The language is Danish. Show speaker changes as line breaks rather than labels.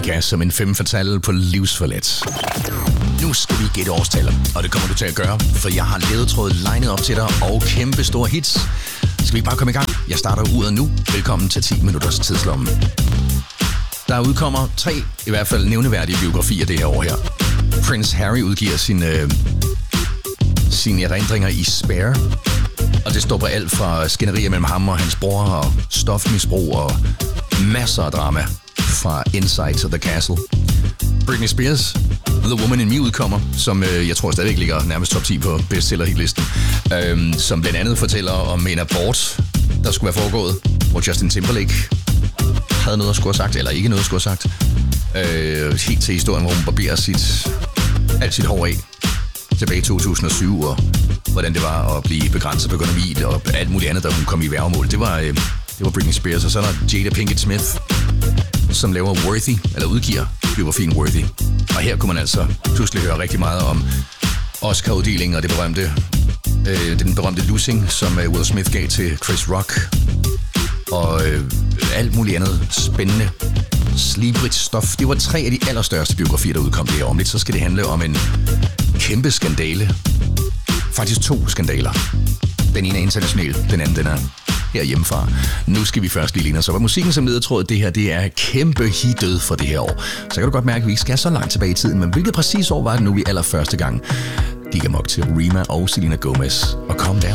gas som en femme fatale på livsforlet. Nu skal vi gætte årstallet, og det kommer du til at gøre, for jeg har ledetrådet legnet op til dig og kæmpe store hits. Skal vi bare komme i gang? Jeg starter uret nu. Velkommen til 10 minutters tidslomme. Der udkommer 3 i hvert fald nævneværdige biografier det her år her. Prince Harry udgiver sine erindringer i Spare, og det står på alt fra skænderier mellem ham og hans bror og stofmisbrug og masser af drama fra Inside to the Castle. Britney Spears, The Woman in Me udkommer, som jeg tror stadigvæk ligger nærmest top 10 på bestseller-hitlisten, som blandt andet fortæller om en abort, der skulle være foregået, hvor Justin Timberlake havde noget at skulle have sagt, eller ikke noget at skulle have sagt. Helt til historien, hvor hun barberer alt sit hår af tilbage i 2007, og hvordan det var at blive begrænset på økonomi og alt muligt andet, da hun kom i værgemål. Det var Britney Spears, og så er der Jada Pinkett Smith, som laver Worthy, eller udgiver biografien Worthy. Og her kunne man altså pludselig høre rigtig meget om Oscar-uddelingen og den berømte lussing, som Will Smith gav til Chris Rock, og alt muligt andet spændende, slibrigt stof. Det var 3 af de allerstørste biografier, der udkom det her. Om lidt så skal det handle om en kæmpe skandale. Faktisk 2 skandaler. Den ene er international, den anden den er herhjemmefra. Nu skal vi først lige ligne os op. Og musikken som ledetråd, det her, det er kæmpe hitdød for det her år. Så kan du godt mærke, at vi ikke skal så langt tilbage i tiden, men hvilket præcis år var det nu, vi allerførste gang gik amok til Rema og Selena Gomez og Calm Down.